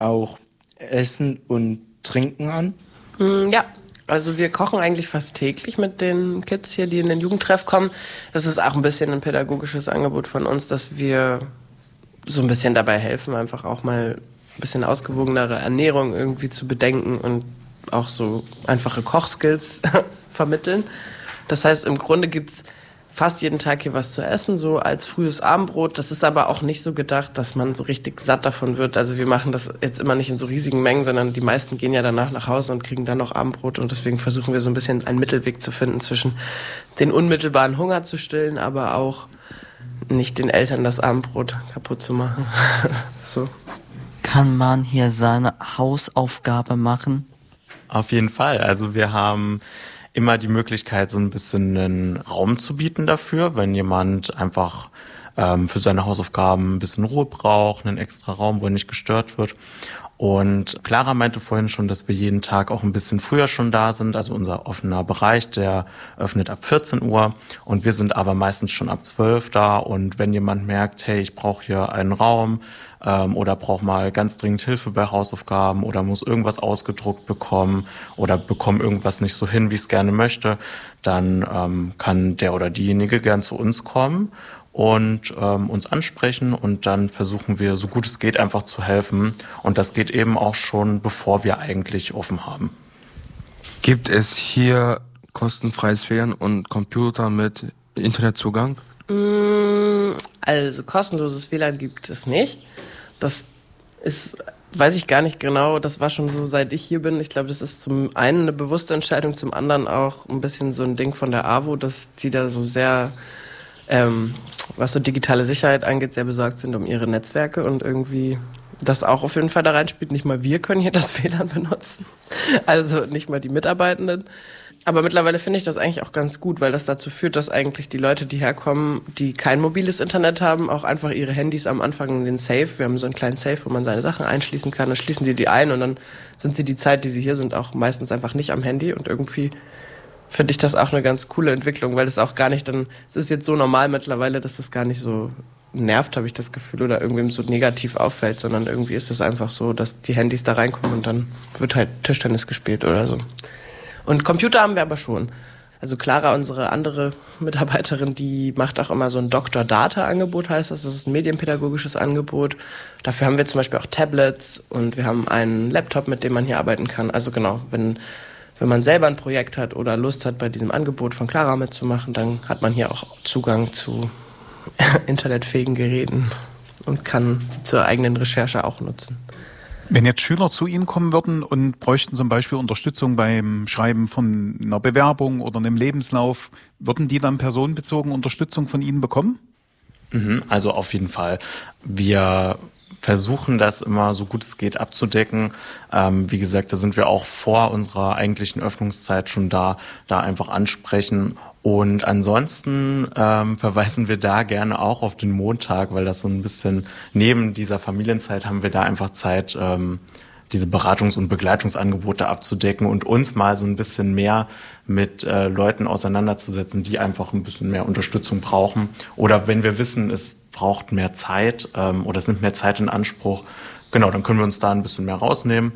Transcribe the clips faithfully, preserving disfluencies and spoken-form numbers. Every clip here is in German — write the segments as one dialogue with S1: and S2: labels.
S1: auch Essen und Trinken an?
S2: Ja, also wir kochen eigentlich fast täglich mit den Kids hier, die in den Jugendtreff kommen. Das ist auch ein bisschen ein pädagogisches Angebot von uns, dass wir so ein bisschen dabei helfen, einfach auch mal ein bisschen ausgewogenere Ernährung irgendwie zu bedenken und auch so einfache Kochskills vermitteln. Das heißt, im Grunde gibt's fast jeden Tag hier was zu essen, so als frühes Abendbrot. Das ist aber auch nicht so gedacht, dass man so richtig satt davon wird. Also wir machen das jetzt immer nicht in so riesigen Mengen, sondern die meisten gehen ja danach nach Hause und kriegen dann noch Abendbrot. Und deswegen versuchen wir so ein bisschen einen Mittelweg zu finden zwischen den unmittelbaren Hunger zu stillen, aber auch nicht den Eltern das Abendbrot kaputt zu machen. So.
S3: Kann man hier seine Hausaufgabe machen?
S4: Auf jeden Fall. Also wir haben immer die Möglichkeit, so ein bisschen einen Raum zu bieten dafür, wenn jemand einfach ähm, für seine Hausaufgaben ein bisschen Ruhe braucht, einen extra Raum, wo er nicht gestört wird. Und Clara meinte vorhin schon, dass wir jeden Tag auch ein bisschen früher schon da sind. Also unser offener Bereich, der öffnet ab vierzehn Uhr und wir sind aber meistens schon ab zwölf da. Und wenn jemand merkt, hey, ich brauche hier einen Raum ähm, oder brauche mal ganz dringend Hilfe bei Hausaufgaben oder muss irgendwas ausgedruckt bekommen oder bekomme irgendwas nicht so hin, wie ich es gerne möchte, dann ähm, kann der oder diejenige gern zu uns kommen und ähm, uns ansprechen und dann versuchen wir, so gut es geht, einfach zu helfen. Und das geht eben auch schon, bevor wir eigentlich offen haben.
S5: Gibt es hier kostenfreies W L A N und Computer mit Internetzugang?
S2: Also kostenloses W L A N gibt es nicht. Das ist, weiß ich gar nicht genau, das war schon so, seit ich hier bin. Ich glaube, das ist zum einen eine bewusste Entscheidung, zum anderen auch ein bisschen so ein Ding von der A W O, dass die da so sehr... Ähm, was so digitale Sicherheit angeht, sehr besorgt sind um ihre Netzwerke und irgendwie das auch auf jeden Fall da reinspielt. Nicht mal wir können hier das W L A N benutzen, also nicht mal die Mitarbeitenden. Aber mittlerweile finde ich das eigentlich auch ganz gut, weil das dazu führt, dass eigentlich die Leute, die herkommen, die kein mobiles Internet haben, auch einfach ihre Handys am Anfang in den Safe, wir haben so einen kleinen Safe, wo man seine Sachen einschließen kann, dann schließen sie die ein und dann sind sie die Zeit, die sie hier sind, auch meistens einfach nicht am Handy und irgendwie finde ich das auch eine ganz coole Entwicklung, weil das auch gar nicht dann, es ist jetzt so normal mittlerweile, dass das gar nicht so nervt, habe ich das Gefühl, oder irgendwem so negativ auffällt, sondern irgendwie ist es einfach so, dass die Handys da reinkommen und dann wird halt Tischtennis gespielt oder so. Und Computer haben wir aber schon. Also Clara, unsere andere Mitarbeiterin, die macht auch immer so ein Doktor Data Angebot, heißt das. Das ist ein medienpädagogisches Angebot. Dafür haben wir zum Beispiel auch Tablets und wir haben einen Laptop, mit dem man hier arbeiten kann. Also genau, wenn Wenn man selber ein Projekt hat oder Lust hat, bei diesem Angebot von Clara mitzumachen, dann hat man hier auch Zugang zu internetfähigen Geräten und kann sie zur eigenen Recherche auch nutzen.
S6: Wenn jetzt Schüler zu Ihnen kommen würden und bräuchten zum Beispiel Unterstützung beim Schreiben von einer Bewerbung oder einem Lebenslauf, würden die dann personenbezogen Unterstützung von Ihnen bekommen?
S4: Mhm, also auf jeden Fall. Wir versuchen das immer so gut es geht abzudecken. Ähm, wie gesagt, da sind wir auch vor unserer eigentlichen Öffnungszeit schon da, da einfach ansprechen. Und ansonsten ähm, verweisen wir da gerne auch auf den Montag, weil das so ein bisschen neben dieser Familienzeit haben wir da einfach Zeit, ähm, diese Beratungs- und Begleitungsangebote abzudecken und uns mal so ein bisschen mehr mit äh, Leuten auseinanderzusetzen, die einfach ein bisschen mehr Unterstützung brauchen. Oder wenn wir wissen, es braucht mehr Zeit ähm, oder es nimmt mehr Zeit in Anspruch, genau, dann können wir uns da ein bisschen mehr rausnehmen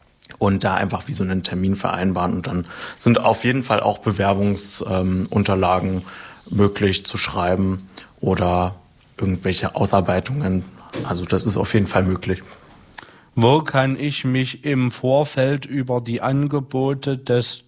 S4: und da einfach wie so einen Termin vereinbaren. Und dann sind auf jeden Fall auch Bewerbungsunterlagen ähm, möglich zu schreiben oder irgendwelche Ausarbeitungen. Also das ist auf jeden Fall möglich.
S7: Wo kann ich mich im Vorfeld über die Angebote des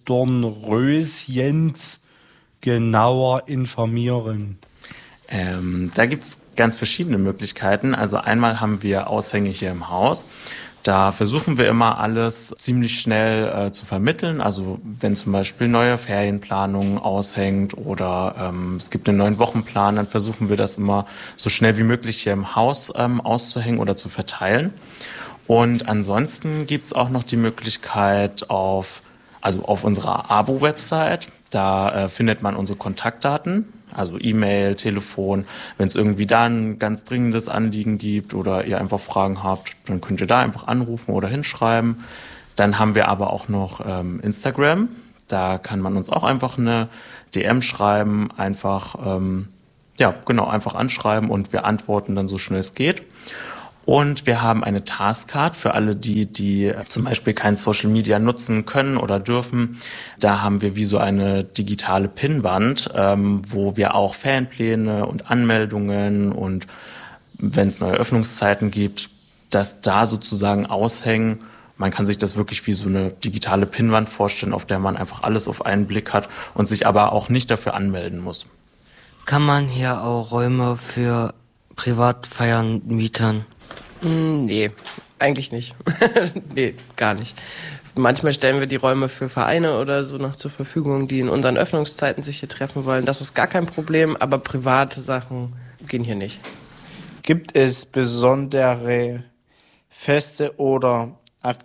S7: Dornröschens genauer informieren?
S4: Ähm, da gibt's ganz verschiedene Möglichkeiten. Also einmal haben wir Aushänge hier im Haus. Da versuchen wir immer alles ziemlich schnell äh, zu vermitteln. Also wenn zum Beispiel neue Ferienplanungen aushängt oder ähm, es gibt einen neuen Wochenplan, dann versuchen wir das immer so schnell wie möglich hier im Haus ähm, auszuhängen oder zu verteilen. Und ansonsten gibt's auch noch die Möglichkeit auf, also auf unserer A W O-Website, da äh, findet man unsere Kontaktdaten, also E-Mail, Telefon. Wenn es irgendwie da ein ganz dringendes Anliegen gibt oder ihr einfach Fragen habt, dann könnt ihr da einfach anrufen oder hinschreiben. Dann haben wir aber auch noch ähm, Instagram, da kann man uns auch einfach eine D M schreiben, einfach, ähm, ja genau, einfach anschreiben und wir antworten dann so schnell es geht. Und wir haben eine Taskcard für alle die, die zum Beispiel kein Social Media nutzen können oder dürfen. Da haben wir wie so eine digitale Pinnwand, ähm, wo wir auch Fanpläne und Anmeldungen und wenn es neue Öffnungszeiten gibt, das da sozusagen aushängen. Man kann sich das wirklich wie so eine digitale Pinnwand vorstellen, auf der man einfach alles auf einen Blick hat und sich aber auch nicht dafür anmelden muss.
S3: Kann man hier auch Räume für Privatfeiern mieten?
S2: Mm, nee, eigentlich nicht. Nee, gar nicht. Manchmal stellen wir die Räume für Vereine oder so noch zur Verfügung, die in unseren Öffnungszeiten sich hier treffen wollen. Das ist gar kein Problem, aber private Sachen gehen hier nicht.
S1: Gibt es besondere Feste oder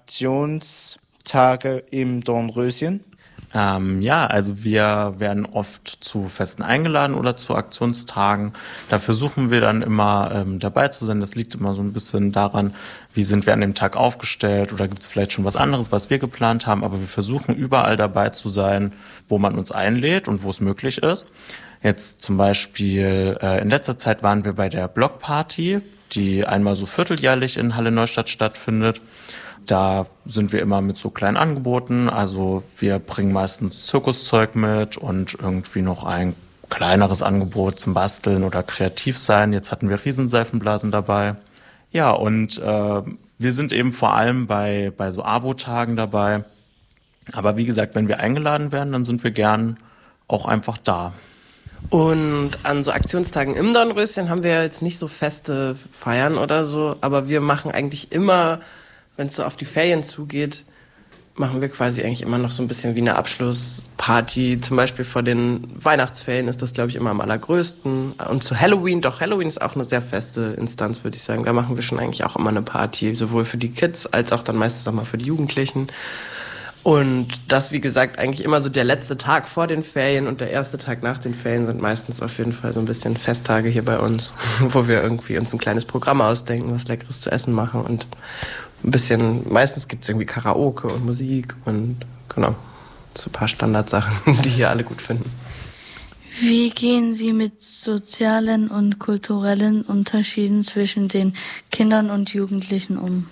S1: Aktionstage im Dornröschen?
S4: Ähm, ja, also wir werden oft zu Festen eingeladen oder zu Aktionstagen. Da versuchen wir dann immer ähm, dabei zu sein. Das liegt immer so ein bisschen daran, wie sind wir an dem Tag aufgestellt oder gibt es vielleicht schon was anderes, was wir geplant haben. Aber wir versuchen überall dabei zu sein, wo man uns einlädt und wo es möglich ist. Jetzt zum Beispiel äh, in letzter Zeit waren wir bei der Blockparty, die einmal so vierteljährlich in Halle Neustadt stattfindet. Da sind wir immer mit so kleinen Angeboten, also wir bringen meistens Zirkuszeug mit und irgendwie noch ein kleineres Angebot zum Basteln oder kreativ sein. Jetzt hatten wir Riesenseifenblasen dabei. Ja, und äh, wir sind eben vor allem bei, bei so A W O-Tagen dabei. Aber wie gesagt, wenn wir eingeladen werden, dann sind wir gern auch einfach da.
S2: Und an so Aktionstagen im Dornröschen haben wir jetzt nicht so feste Feiern oder so, aber wir machen eigentlich immer, wenn es so auf die Ferien zugeht, machen wir quasi eigentlich immer noch so ein bisschen wie eine Abschlussparty. Zum Beispiel vor den Weihnachtsferien ist das, glaube ich, immer am allergrößten. Und zu Halloween, doch Halloween ist auch eine sehr feste Instanz, würde ich sagen. Da machen wir schon eigentlich auch immer eine Party, sowohl für die Kids als auch dann meistens auch mal für die Jugendlichen. Und das, wie gesagt, eigentlich immer so der letzte Tag vor den Ferien und der erste Tag nach den Ferien sind meistens auf jeden Fall so ein bisschen Festtage hier bei uns, wo wir irgendwie uns ein kleines Programm ausdenken, was Leckeres zu essen machen und ein bisschen, meistens gibt es irgendwie Karaoke und Musik und genau, so ein paar Standardsachen, die hier alle gut finden.
S8: Wie gehen Sie mit sozialen und kulturellen Unterschieden zwischen den Kindern und Jugendlichen um?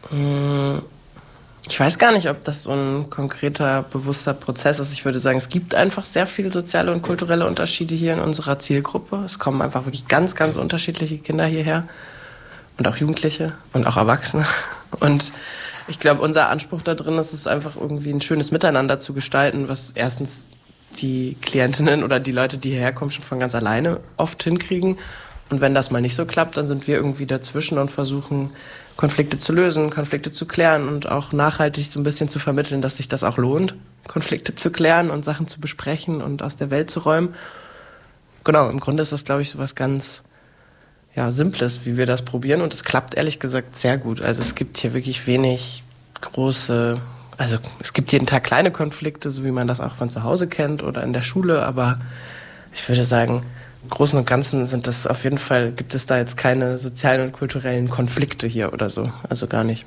S2: Ich weiß gar nicht, ob das so ein konkreter, bewusster Prozess ist. Ich würde sagen, es gibt einfach sehr viele soziale und kulturelle Unterschiede hier in unserer Zielgruppe. Es kommen einfach wirklich ganz, ganz unterschiedliche Kinder hierher und auch Jugendliche und auch Erwachsene. Und ich glaube, unser Anspruch da drin ist es einfach irgendwie ein schönes Miteinander zu gestalten, was erstens die Klientinnen oder die Leute, die hierher kommen, schon von ganz alleine oft hinkriegen. Und wenn das mal nicht so klappt, dann sind wir irgendwie dazwischen und versuchen, Konflikte zu lösen, Konflikte zu klären und auch nachhaltig so ein bisschen zu vermitteln, dass sich das auch lohnt, Konflikte zu klären und Sachen zu besprechen und aus der Welt zu räumen. Genau, im Grunde ist das, glaube ich, so was ganz ja, Simples, wie wir das probieren. Und es klappt ehrlich gesagt sehr gut. Also es gibt hier wirklich wenig große, also es gibt jeden Tag kleine Konflikte, so wie man das auch von zu Hause kennt oder in der Schule. Aber ich würde sagen, im Großen und Ganzen sind das auf jeden Fall, gibt es da jetzt keine sozialen und kulturellen Konflikte hier oder so. Also gar nicht.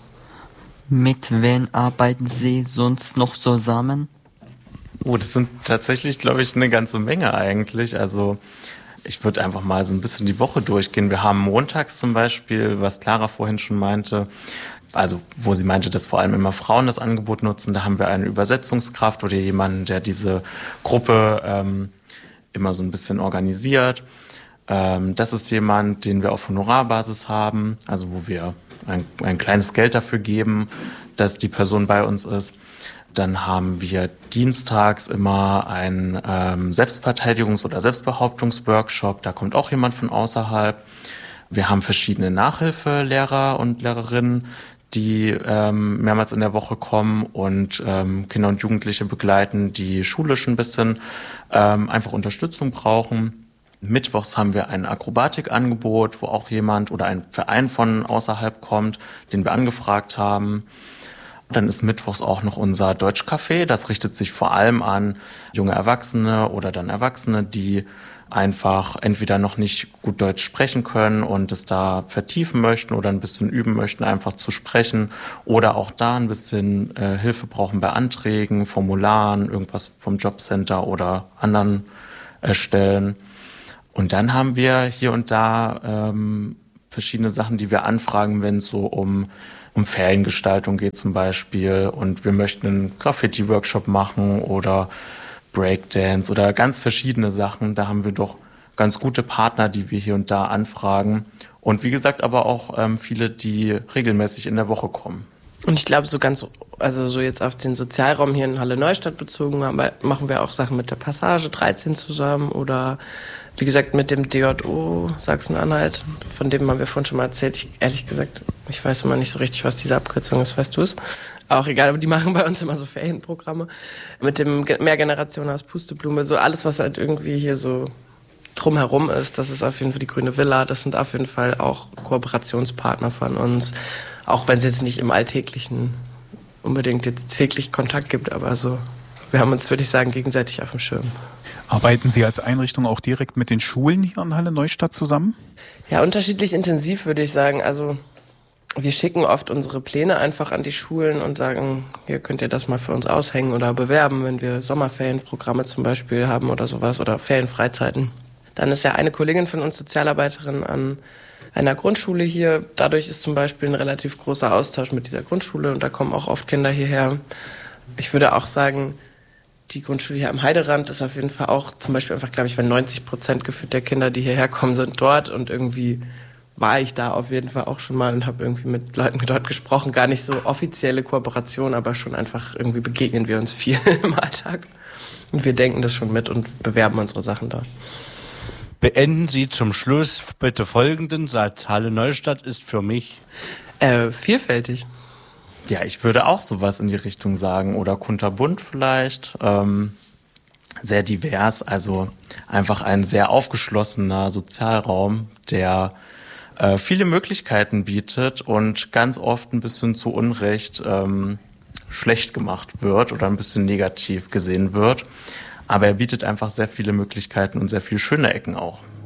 S3: Mit wem arbeiten Sie sonst noch zusammen?
S4: Oh, das sind tatsächlich, glaube ich, eine ganze Menge eigentlich. Also ich würde einfach mal so ein bisschen die Woche durchgehen. Wir haben montags zum Beispiel, was Clara vorhin schon meinte, also wo sie meinte, dass vor allem immer Frauen das Angebot nutzen, da haben wir eine Übersetzungskraft oder jemanden, der diese Gruppe ähm, immer so ein bisschen organisiert. Ähm, das ist jemand, den wir auf Honorarbasis haben, also wo wir ein, ein kleines Geld dafür geben, dass die Person bei uns ist. Dann haben wir dienstags immer einen ähm, Selbstverteidigungs- oder Selbstbehauptungsworkshop. Da kommt auch jemand von außerhalb. Wir haben verschiedene Nachhilfelehrer und Lehrerinnen, die ähm, mehrmals in der Woche kommen und ähm, Kinder und Jugendliche begleiten, die schulisch ein bisschen ähm, einfach Unterstützung brauchen. Mittwochs haben wir ein Akrobatikangebot, wo auch jemand oder ein Verein von außerhalb kommt, den wir angefragt haben. Dann ist mittwochs auch noch unser Deutschcafé. Das richtet sich vor allem an junge Erwachsene oder dann Erwachsene, die einfach entweder noch nicht gut Deutsch sprechen können und es da vertiefen möchten oder ein bisschen üben möchten, einfach zu sprechen oder auch da ein bisschen äh, Hilfe brauchen bei Anträgen, Formularen, irgendwas vom Jobcenter oder anderen äh, Stellen. Und dann haben wir hier und da ähm, verschiedene Sachen, die wir anfragen, wenn es so um, um Feriengestaltung geht zum Beispiel und wir möchten einen Graffiti-Workshop machen oder Breakdance oder ganz verschiedene Sachen. Da haben wir doch ganz gute Partner, die wir hier und da anfragen. Und wie gesagt, aber auch ähm, viele, die regelmäßig in der Woche kommen.
S2: Und ich glaube, so ganz, also so jetzt auf den Sozialraum hier in Halle-Neustadt bezogen, haben, machen wir auch Sachen mit der Passage dreizehn zusammen oder wie gesagt mit dem D J O Sachsen-Anhalt, von dem haben wir vorhin schon mal erzählt. Ich, ehrlich gesagt, ich weiß immer nicht so richtig, was diese Abkürzung ist, weißt du es? Auch egal, aber die machen bei uns immer so Ferienprogramme. Mit dem Mehrgenerationen aus Pusteblume, so alles, was halt irgendwie hier so drumherum ist, das ist auf jeden Fall die Grüne Villa, das sind auf jeden Fall auch Kooperationspartner von uns, auch wenn es jetzt nicht im Alltäglichen unbedingt jetzt täglich Kontakt gibt, aber so, wir haben uns, würde ich sagen, gegenseitig auf dem Schirm.
S6: Arbeiten Sie als Einrichtung auch direkt mit den Schulen hier in Halle-Neustadt zusammen?
S2: Ja, unterschiedlich intensiv, würde ich sagen, also wir schicken oft unsere Pläne einfach an die Schulen und sagen, hier könnt ihr das mal für uns aushängen oder bewerben, wenn wir Sommerferienprogramme zum Beispiel haben oder sowas oder Ferienfreizeiten. Dann ist ja eine Kollegin von uns Sozialarbeiterin an einer Grundschule hier. Dadurch ist zum Beispiel ein relativ großer Austausch mit dieser Grundschule und da kommen auch oft Kinder hierher. Ich würde auch sagen, die Grundschule hier am Heiderand ist auf jeden Fall auch zum Beispiel einfach, glaube ich, wenn neunzig Prozent gefühlt der Kinder, die hierher kommen, sind dort und irgendwie war ich da auf jeden Fall auch schon mal und habe irgendwie mit Leuten dort gesprochen. Gar nicht so offizielle Kooperation, aber schon einfach irgendwie begegnen wir uns viel im Alltag. Und wir denken das schon mit und bewerben unsere Sachen dort.
S7: Beenden Sie zum Schluss bitte folgenden Satz. Halle-Neustadt ist für mich
S2: äh, vielfältig.
S4: Ja, ich würde auch sowas in die Richtung sagen. Oder kunterbunt vielleicht. Ähm, sehr divers. Also einfach ein sehr aufgeschlossener Sozialraum, der äh, viele Möglichkeiten bietet und ganz oft ein bisschen zu Unrecht ähm, schlecht gemacht wird oder ein bisschen negativ gesehen wird. Aber er bietet einfach sehr viele Möglichkeiten und sehr viele schöne Ecken auch.